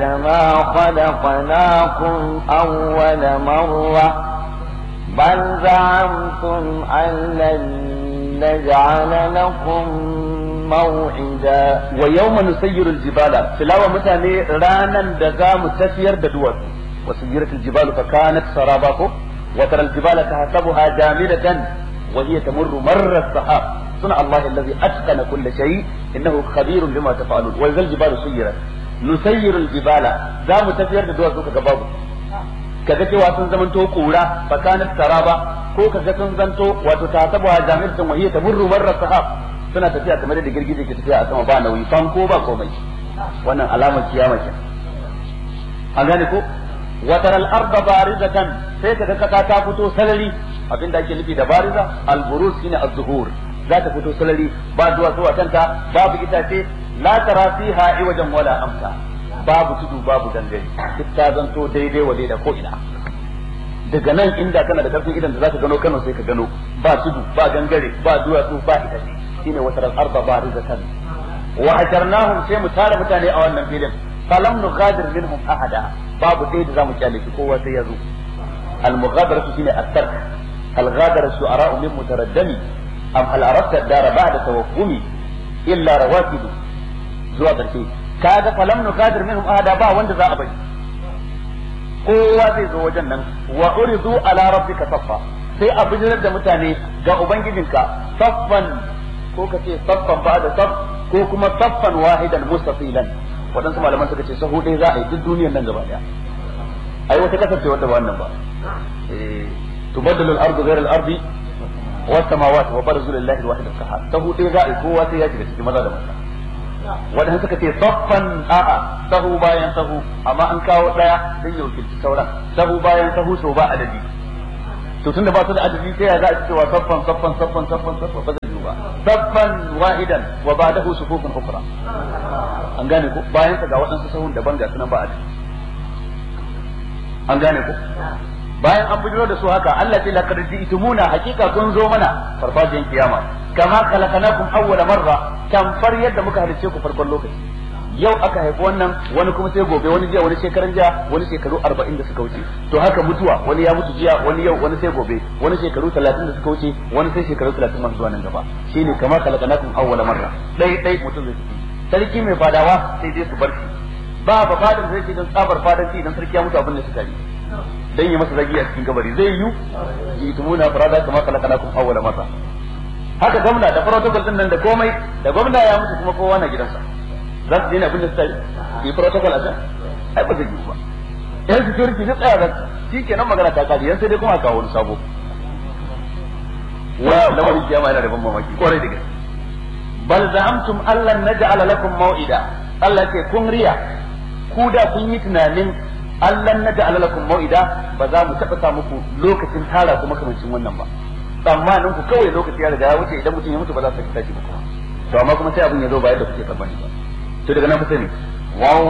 كما خلقناكم أول مرة بل زعمتم أن لن نجعل لكم موعدا ويوم نسير الجبال تلاوة متاني رانا دزام تسير بدوات وسيرت الجبال فكانت سرابا وترى الجبال تحسبها جامدة وهي تمر مر السحاب صنع الله الذي أتقن كل شيء إنه خبير بما تفعلون وإذا الجبال سيرت نسير الجبال زام تسير بدوات كبابو kaga cewa sun zamanto kura fakanat saraba ko kaga sun zanto wato tasabuha jami'atun wa hiya tamurru marra sahab suna tafiya kamar da girgije ke tafiya a sama ba nauyi fan ko ba komai wannan alamar kiyama ce an gane ko wa taral arda barizatan sai kaga kasa ta fito salari abinda ake nufi da bariza al-buruz shine az-zuhur za ta fito salari ba zuwa zuwa kanta babu itace la tara fiha iwajan wala amta babu tudu babu dangare duk ta zanto daidai wa da ko ina daga nan inda kana da karfin idan da zaka gano Kano sai ka gano ba tudu ba dangare ba duwatsu ba itace shine wasaral arda barizatan wa hajarnahum sai mu tare mutane a wannan filin falam nughadir minhum ahada babu dai da zamu kyale shi kowa sai yazo al mughadaratu shine at-tark al ghadara shu'ara min mutaraddami am hal arafta ad-dara ba'da tawaqqumi illa rawatidu zuwa barke kaga falam nukadir minhum ahada ba wanda za a bari kowa zai zo wajen nan wa uridu ala rabbika saffa sai a bijirar da mutane ga ubangijinka saffan ko kace saffan ba'da saff ko kuma saffan wahidan mustafilan wadansu malaman suka ce sahu dai za a yi duk duniyar nan gaba daya ai wata kasance wanda ba wannan ba tubaddalu al-ardu ghayra al-ardi was samawati wa barzu lillahi al-wahid al-qahhar sahu dai za a yi kowa sai ya shiga cikin maza da mata wadanda suka ce saffan a'a sahu bayan sahu amma an kawo daya dan ya wakilci sauran sahu bayan sahu so ba adadi to tunda ba su da adadi sai ya za a ce cewa saffan ba zai yi ba saffan wahidan wa ba'dahu sufufun ukhra an gane ko bayan sa ga wadansu sahun daban ga sunan ba adadi an gane ko bayan an bujiro da su haka Allah ce laqad ji'tumuna hakika kun zo mana farfajin kiyama kama khalaqnakum awwala marra tamfar yadda muka halice ku farkon lokaci yau aka haifi wannan wani kuma sai gobe wani jiya wani shekaran jiya wani shekaru 40 da suka wuce to haka mutuwa wani ya mutu jiya wani yau wani sai gobe wani shekaru 30 da suka wuce wani sai shekaru 30 masu zuwa nan gaba shine kama khalaqnakum awwala marra dai mutum zai tafi sarki mai fadawa sai dai su barki ba fadin zai ce don tsabar fadanci idan sarki ya mutu abin da suka yi dan yi masa zagi a cikin kabari zai yi jitumuna farada kama khalaqnakum awwala marra haka gwamna da protocol din nan da komai da gwamna ya mutu kuma kowa na gidansa za su daina abin da suka yi protocol a can ai ba zai yi ba yan security duk tsaya zan shi kenan magana ta kadi yan sai dai kuma kawo wani sabo wa lamarin kiyama yana da ban mamaki kwarai da gaske bal za'amtum allan naj'ala lakum maw'ida Allah ce kun riya ku da kun yi tunanin allan naj'ala lakum maw'ida ba za mu taba sa muku lokacin tara kuma kamancin wannan ba tsammanin ku kawai lokaci ya riga ya wuce idan mutum ya mutu ba za su tashi ba to amma kuma sai abin ya zo ba yadda kuke tsammani ba to daga nan fa sai ne